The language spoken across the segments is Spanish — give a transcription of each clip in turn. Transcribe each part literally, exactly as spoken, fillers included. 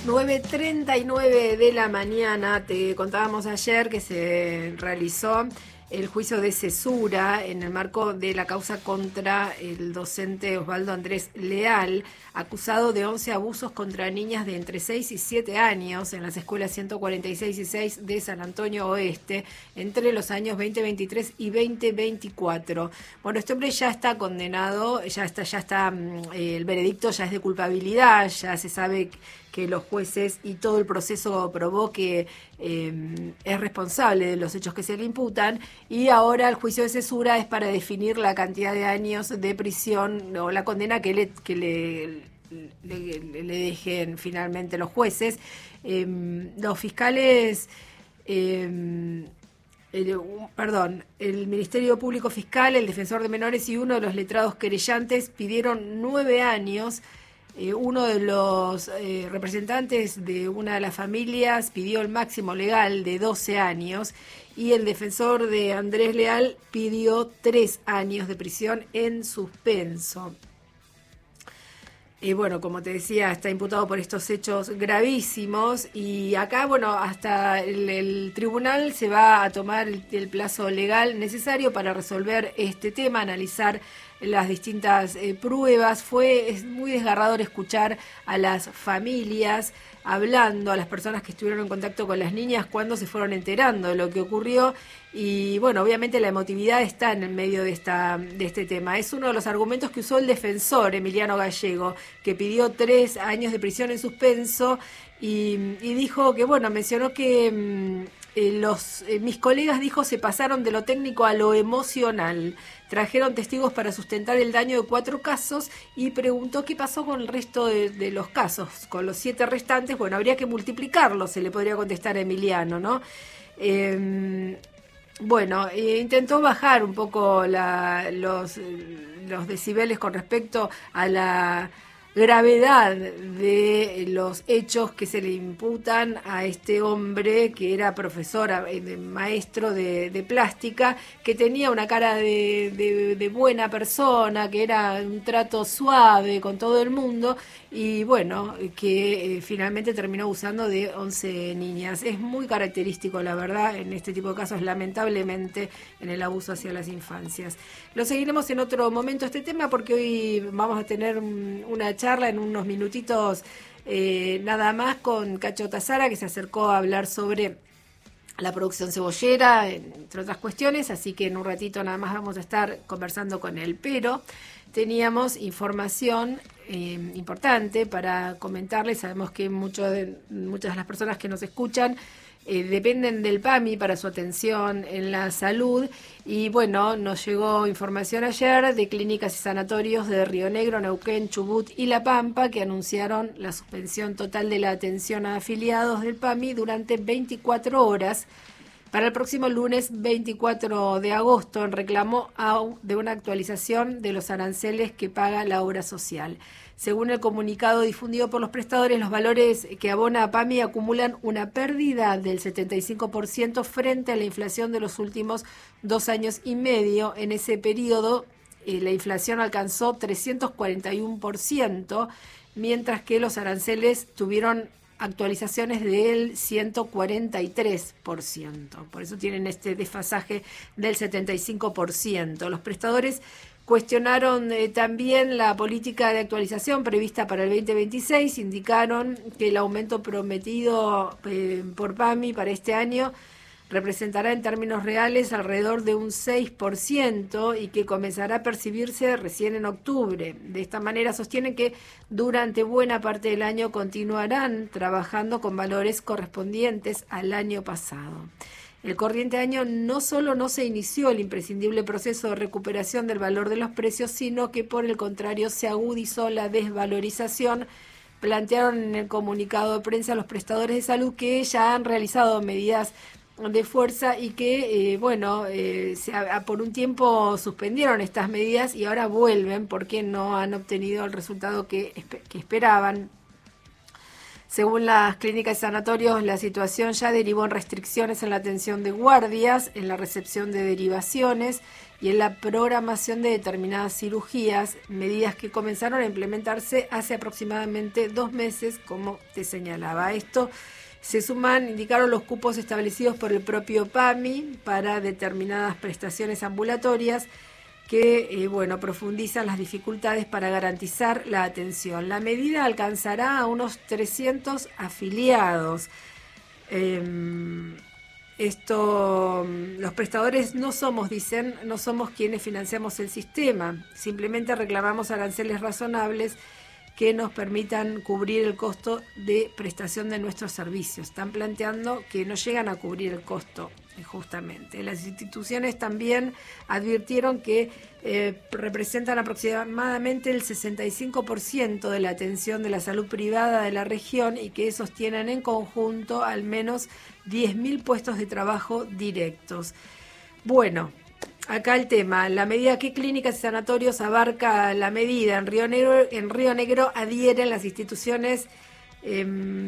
nueve treinta y nueve de la mañana, te contábamos ayer que se realizó el juicio de cesura en el marco de la causa contra el docente Osvaldo Andrés Leal, acusado de once abusos contra niñas de entre seis y siete años en las escuelas ciento cuarenta y seis y seis de San Antonio Oeste entre los años veinte veintitrés y veinte veinticuatro. Bueno, este hombre ya está condenado, ya está, ya está, eh, el veredicto ya es de culpabilidad, ya se sabe que los jueces y todo el proceso probó que eh, es responsable de los hechos que se le imputan, y ahora el juicio de cesura es para definir la cantidad de años de prisión o la condena que le, que le, le, le dejen finalmente los jueces. Eh, los fiscales... Eh, El, perdón, el Ministerio Público Fiscal, el Defensor de Menores y uno de los letrados querellantes pidieron nueve años. Eh, uno de los eh, representantes de una de las familias pidió el máximo legal de doce años y el defensor de Andrés Leal pidió tres años de prisión en suspenso. Y bueno, como te decía, está imputado por estos hechos gravísimos y acá, bueno, hasta el, el tribunal se va a tomar el, el plazo legal necesario para resolver este tema, analizar las distintas eh, pruebas. Fue es muy desgarrador escuchar a las familias hablando, a las personas que estuvieron en contacto con las niñas cuando se fueron enterando de lo que ocurrió. Y bueno, obviamente la emotividad está en el medio de esta de este tema. Es uno de los argumentos que usó el defensor Emiliano Gallego, que pidió tres años de prisión en suspenso y, y dijo que, bueno, mencionó que mmm, eh, los eh, mis colegas, dijo, se pasaron de lo técnico a lo emocional. Trajeron testigos para sustentar el daño de cuatro casos y preguntó qué pasó con el resto de, de los casos, con los siete restantes. Bueno, habría que multiplicarlos, se le podría contestar a Emiliano, ¿no? Eh, Bueno, eh, intentó bajar un poco la, los, los decibeles con respecto a la gravedad de los hechos que se le imputan a este hombre que era profesor, eh, maestro de, de plástica, que tenía una cara de, de, de buena persona, que era un trato suave con todo el mundo y bueno, que eh, finalmente terminó abusando de once niñas. Es muy característico, la verdad, en este tipo de casos, lamentablemente, en el abuso hacia las infancias. Lo seguiremos en otro momento este tema porque hoy vamos a tener una charla en unos minutitos eh, nada más con Cacho Tazara, que se acercó a hablar sobre la producción cebollera, entre otras cuestiones, así que en un ratito nada más vamos a estar conversando con él, pero teníamos información eh, importante para comentarles. Sabemos que mucho de, muchas de las personas que nos escuchan eh, dependen del PAMI para su atención en la salud y bueno, nos llegó información ayer de clínicas y sanatorios de Río Negro, Neuquén, Chubut y La Pampa que anunciaron la suspensión total de la atención a afiliados del PAMI durante veinticuatro horas para el próximo lunes veinticuatro de agosto en reclamo de una actualización de los aranceles que paga la obra social. Según el comunicado difundido por los prestadores, los valores que abona PAMI acumulan una pérdida del setenta y cinco por ciento frente a la inflación de los últimos dos años y medio. En ese periodo, eh, la inflación alcanzó trescientos cuarenta y uno por ciento, mientras que los aranceles tuvieron actualizaciones del ciento cuarenta y tres por ciento. Por eso tienen este desfasaje del setenta y cinco por ciento. Los prestadores cuestionaron eh, también la política de actualización prevista para el veinte veintiséis. Indicaron que el aumento prometido eh, por PAMI para este año representará en términos reales alrededor de un seis por ciento y que comenzará a percibirse recién en octubre. De esta manera sostienen que durante buena parte del año continuarán trabajando con valores correspondientes al año pasado. El corriente año no solo no se inició el imprescindible proceso de recuperación del valor de los precios, sino que por el contrario se agudizó la desvalorización. Plantearon en el comunicado de prensa los prestadores de salud que ya han realizado medidas de fuerza y que, eh, bueno, eh, se, a, por un tiempo suspendieron estas medidas y ahora vuelven porque no han obtenido el resultado que, que esperaban. Según las clínicas y sanatorios, la situación ya derivó en restricciones en la atención de guardias, en la recepción de derivaciones y en la programación de determinadas cirugías, medidas que comenzaron a implementarse hace aproximadamente dos meses, como te señalaba. Esto se suman, indicaron, los cupos establecidos por el propio PAMI para determinadas prestaciones ambulatorias que, eh, bueno, profundizan las dificultades para garantizar la atención. La medida alcanzará a unos trescientos afiliados. Eh, esto, los prestadores no somos, dicen, no somos quienes financiamos el sistema, simplemente reclamamos aranceles razonables que nos permitan cubrir el costo de prestación de nuestros servicios. Están planteando que no llegan a cubrir el costo, justamente. Las instituciones también advirtieron que eh, representan aproximadamente el sesenta y cinco por ciento de la atención de la salud privada de la región y que sostienen en conjunto al menos diez mil puestos de trabajo directos. Bueno, acá el tema, la medida, ¿qué clínicas y sanatorios abarca la medida? En Río Negro, en Río Negro adhieren las instituciones eh,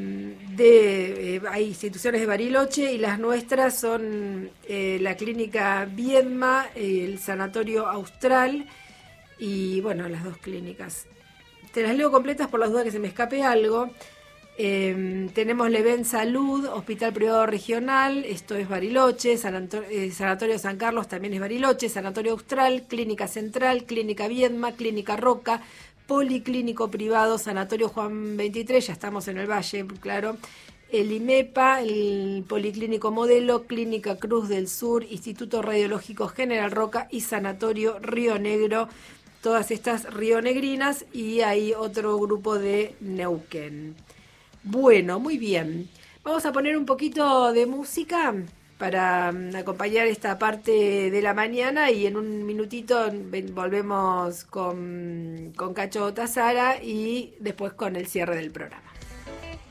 de, eh, hay instituciones de Bariloche y las nuestras son eh, la clínica Viedma, eh, el sanatorio Austral y bueno, las dos clínicas. Te las leo completas por las dudas que se me escape algo. Eh, tenemos Leven Salud, Hospital Privado Regional, esto es Bariloche, Sanatorio, eh, Sanatorio San Carlos también es Bariloche, Sanatorio Austral, Clínica Central, Clínica Viedma, Clínica Roca, Policlínico Privado, Sanatorio Juan veintitrés, ya estamos en el Valle, claro, el IMEPA, el Policlínico Modelo, Clínica Cruz del Sur, Instituto Radiológico General Roca y Sanatorio Río Negro, todas estas rionegrinas, y hay otro grupo de Neuquén. Bueno, muy bien. Vamos a poner un poquito de música para um, acompañar esta parte de la mañana y en un minutito ven, volvemos con, con Cacho Tazara y después con el cierre del programa.